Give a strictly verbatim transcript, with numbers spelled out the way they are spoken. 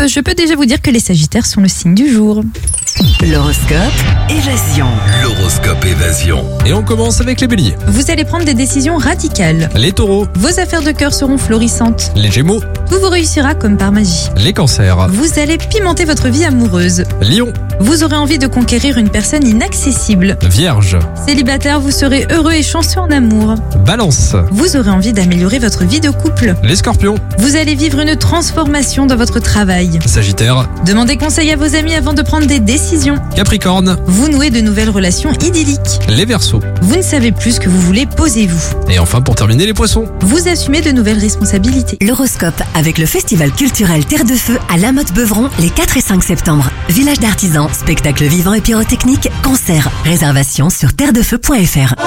je peux déjà vous dire que les Sagittaires sont le signe du jour. L'horoscope Évasion. L'horoscope Évasion. Et on commence avec les béliers. Vous allez prendre des décisions radicales. Les taureaux, Vos affaires de cœur seront florissantes. les gémeaux, Tout vous réussira comme par magie. les cancers, Vous allez pimenter votre vie amoureuse. lion, Vous aurez envie de conquérir une personne inaccessible. vierge, Célibataire, vous serez heureux et chanceux en amour. balance, Vous aurez envie d'améliorer votre vie de couple. les scorpions, Vous allez vivre une transformation dans votre travail. sagittaire, Demandez conseil à vos amis avant de prendre des décisions. capricorne, Vous nouez de nouvelles relations idylliques. les verseaux. Vous ne savez plus ce que vous voulez, posez-vous. Et enfin pour terminer les poissons. Vous assumez de nouvelles responsabilités. L'horoscope avec le festival culturel Terre de Feu à La Motte-Beuvron les quatre et cinq septembre. Village d'artisans, spectacles vivants et pyrotechniques, concerts. Réservation sur terre de feu point f r.